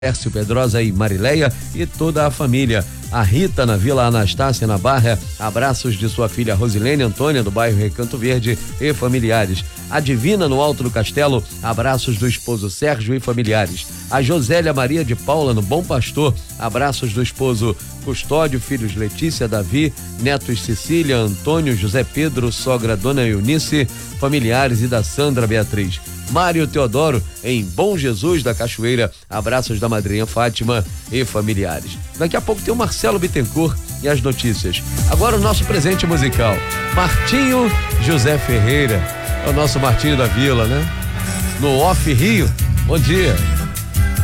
Pércio Pedrosa e Marileia e toda a família. A Rita na Vila Anastácia, na Barra, abraços de sua filha Rosilene Antônia, do bairro Recanto Verde e familiares. A Divina no Alto do Castelo, abraços do esposo Sérgio e familiares. A Josélia Maria de Paula no Bom Pastor, abraços do esposo Custódio, filhos Letícia, Davi, netos Cecília, Antônio, José Pedro, sogra Dona Eunice, familiares e da Sandra Beatriz. Mário Teodoro, em Bom Jesus da Cachoeira, abraços da madrinha Fátima e familiares. Daqui a pouco tem o Marcelo Bittencourt e as notícias. Agora o nosso presente musical, Martinho José Ferreira, é o nosso Martinho da Vila, né? No Off Rio. Bom dia.